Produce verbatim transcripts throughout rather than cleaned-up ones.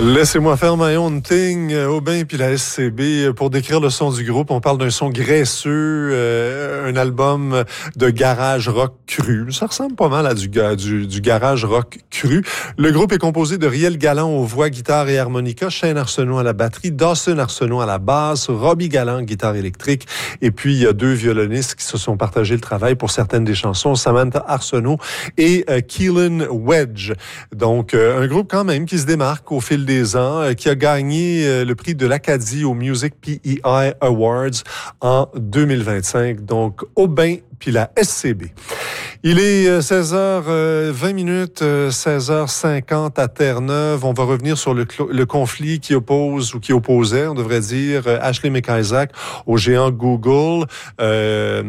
Laissez-moi faire my own thing, Aubin puis la S C B. Pour décrire le son du groupe, on parle d'un son graisseux, euh, un album de garage rock cru. Ça ressemble pas mal à du, du, du garage rock cru. Le groupe est composé de Riel Galland aux voix, guitare et harmonica, Shane Arsenault à la batterie, Dawson Arsenault à la basse, Robbie Galland, guitare électrique, et puis il y a deux violonistes qui se sont partagés le travail pour certaines des chansons, Samantha Arsenault et euh, Keelan Wedge. Donc, euh, un groupe quand même qui se démarque au fil des ans, euh, qui a gagné euh, le prix de l'Acadie au Music P E I Awards en deux mille vingt-cinq. Donc, Aubin puis la S C B. Il est seize heures vingt minutes, seize heures cinquante à Terre-Neuve. On va revenir sur le, le conflit qui oppose ou qui opposait, on devrait dire, Ashley McIsaac au géant Google. Euh,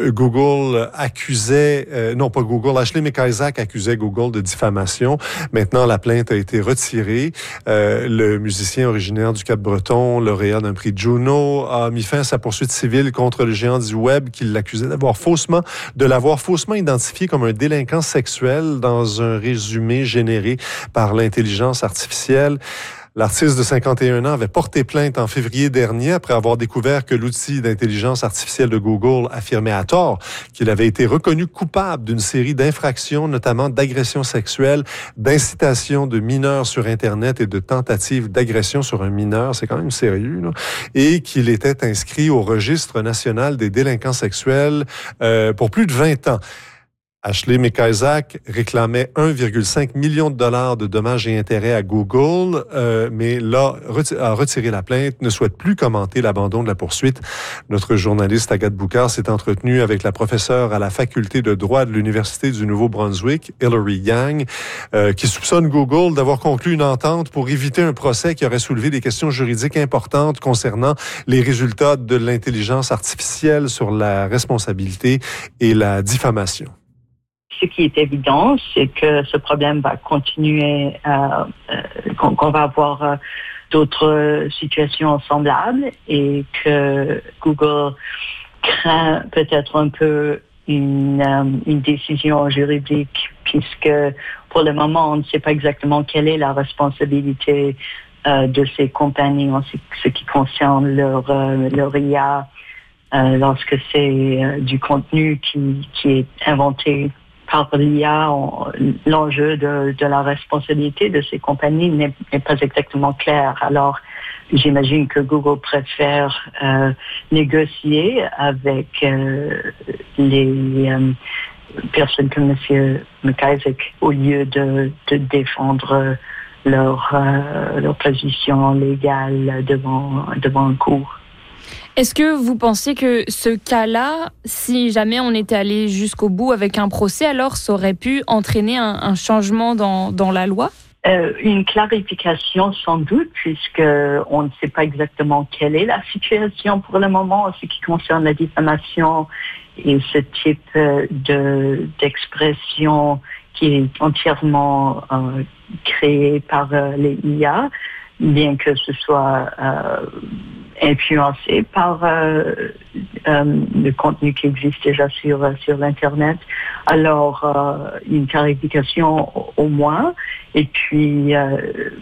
Google accusait, euh, non pas Google, Ashley McIsaac accusait Google de diffamation. Maintenant, la plainte a été retirée. Euh, le musicien originaire du Cap-Breton, lauréat d'un prix Juno, a mis fin à sa poursuite civile contre le géant du web qui l'accusait d'avoir faussement, de l'avoir faussement identifié comme un délinquant sexuel dans un résumé généré par l'intelligence artificielle. L'artiste de cinquante et un ans avait porté plainte en février dernier après avoir découvert que l'outil d'intelligence artificielle de Google affirmait à tort qu'il avait été reconnu coupable d'une série d'infractions, notamment d'agression sexuelle, d'incitation de mineurs sur Internet et de tentative d'agression sur un mineur. C'est quand même sérieux, là. Et qu'il était inscrit au registre national des délinquants sexuels euh, pour plus de vingt ans. Ashley McIsaac réclamait un virgule cinq million de dollars de dommages et intérêts à Google, euh, mais là, a retiré la plainte, ne souhaite plus commenter l'abandon de la poursuite. Notre journaliste Agathe Boucard s'est entretenue avec la professeure à la faculté de droit de l'Université du Nouveau-Brunswick, Hilary Yang, euh, qui soupçonne Google d'avoir conclu une entente pour éviter un procès qui aurait soulevé des questions juridiques importantes concernant les résultats de l'intelligence artificielle sur la responsabilité et la diffamation. Ce qui est évident, c'est que ce problème va continuer, euh, euh, qu'on, qu'on va avoir euh, d'autres situations semblables et que Google craint peut-être un peu une, euh, une décision juridique puisque pour le moment, on ne sait pas exactement quelle est la responsabilité euh, de ces compagnies en ce qui concerne leur, euh, leur I A euh, lorsque c'est euh, du contenu qui, qui est inventé par l'I A. On, l'enjeu de, de la responsabilité de ces compagnies n'est, n'est pas exactement clair. Alors, j'imagine que Google préfère euh, négocier avec euh, les euh, personnes comme M. McIsaac au lieu de, de défendre leur, euh, leur position légale devant, devant un cour. Est-ce que vous pensez que ce cas-là, si jamais on était allé jusqu'au bout avec un procès, alors ça aurait pu entraîner un, un changement dans, dans la loi? Euh, une clarification sans doute, puisque on ne sait pas exactement quelle est la situation pour le moment en ce qui concerne la diffamation et ce type de, d'expression qui est entièrement euh, créée par euh, les I A, bien que ce soit euh, influencé par euh, euh, le contenu qui existe déjà sur sur l'internet. Alors euh, une clarification au moins. Et puis euh,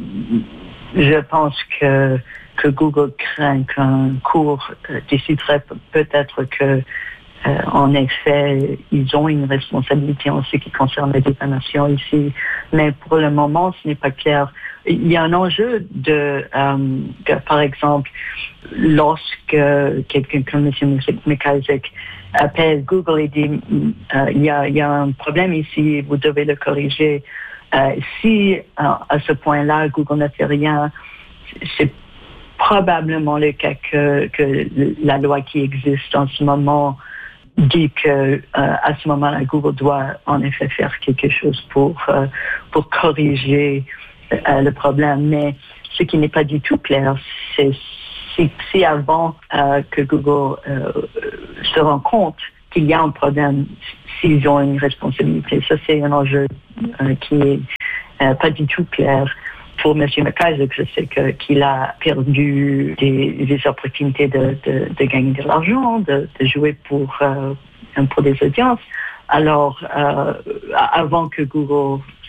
je pense que que Google craint qu'un cours euh, déciderait peut-être que Euh, en effet, ils ont une responsabilité en ce qui concerne la diffamation ici. Mais pour le moment, ce n'est pas clair. Il y a un enjeu de, euh, de par exemple, lorsque quelqu'un comme M. McIsaac appelle Google et dit euh, il y a, il y a un problème ici, vous devez le corriger. Euh, si, euh, à ce point-là, Google ne fait rien, c'est probablement le cas que, que la loi qui existe en ce moment dit que euh, à ce moment-là, Google doit en effet faire quelque chose pour euh, pour corriger euh, le problème. Mais ce qui n'est pas du tout clair, c'est si, si avant euh, que Google euh, se rend compte qu'il y a un problème, s'ils ont une responsabilité. Ça, c'est un enjeu euh, qui est euh, pas du tout clair. Pour M. McIsaac, je sais que, qu'il a perdu des, des opportunités de, de, de gagner de l'argent, de, de jouer pour, euh, pour des audiences. Alors, euh, avant que Google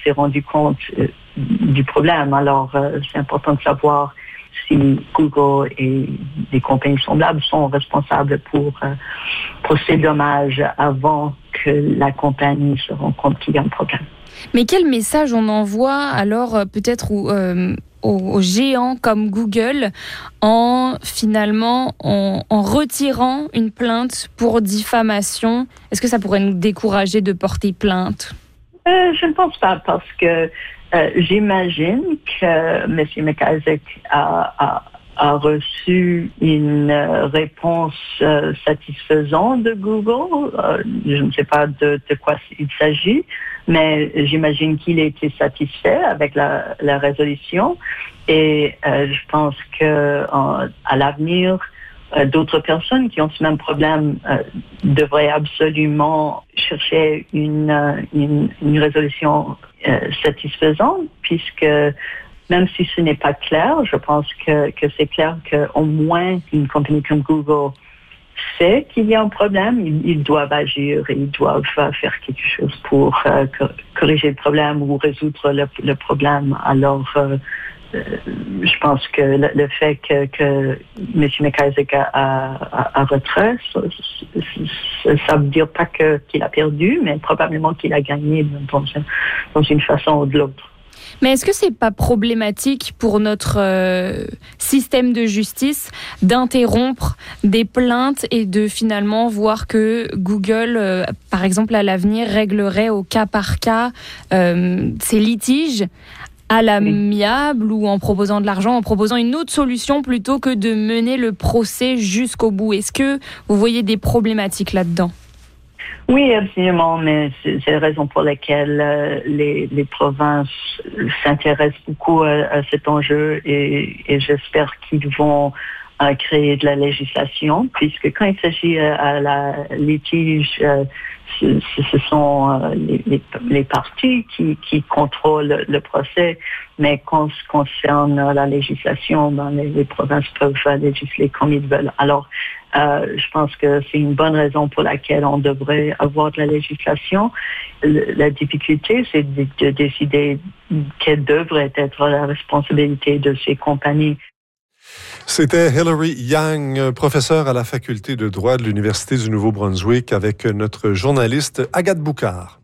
s'est rendu compte euh, du problème. Alors, euh, c'est important de savoir si Google et des compagnies semblables sont responsables pour, euh, pour ces dommages avant que la compagnie se rende compte qu'il y a un problème. Mais quel message on envoie alors euh, peut-être où, euh, aux, aux géants comme Google en finalement en, en retirant une plainte pour diffamation? Est-ce que ça pourrait nous décourager de porter plainte? Euh, je ne pense pas parce que euh, j'imagine que M. McIsaac a, a, a reçu une euh, réponse euh, satisfaisante de Google. Euh, je ne sais pas de, de quoi il s'agit, mais j'imagine qu'il a été satisfait avec la, la résolution. Et euh, je pense que en, à l'avenir, euh, d'autres personnes qui ont ce même problème euh, devraient absolument chercher une, euh, une, une résolution euh, satisfaisante, puisque même si ce n'est pas clair, je pense que, que c'est clair qu'au moins une compagnie comme Google sait qu'il y a un problème, ils, ils doivent agir, ils doivent faire quelque chose pour euh, corriger le problème ou résoudre le, le problème. Alors, euh, euh, je pense que le, le fait que, que M. McIsaac a, a, a retrait, ça ne veut dire pas que, qu'il a perdu, mais probablement qu'il a gagné dans une, dans une façon ou de l'autre. Mais est-ce que c'est pas problématique pour notre euh, système de justice d'interrompre des plaintes et de finalement voir que Google, euh, par exemple à l'avenir, réglerait au cas par cas euh, ces litiges à l'amiable ou en proposant de l'argent, en proposant une autre solution plutôt que de mener le procès jusqu'au bout? Est-ce que vous voyez des problématiques là-dedans? Oui, absolument, mais c'est, c'est la raison pour laquelle euh, les, les provinces s'intéressent beaucoup à, à cet enjeu et, et j'espère qu'ils vont euh, créer de la législation, puisque quand il s'agit euh, à la litige, euh, ce, ce sont euh, les, les, les parties qui, qui contrôlent le, le procès, mais quand ce concerne la législation, ben, les, les provinces peuvent législer comme ils veulent. Alors, Euh, je pense que c'est une bonne raison pour laquelle on devrait avoir de la législation. Le, la difficulté, c'est de, de décider quelle devrait être la responsabilité de ces compagnies. C'était Hilary Yang, professeure à la faculté de droit de l'Université du Nouveau-Brunswick, avec notre journaliste Agathe Boucard.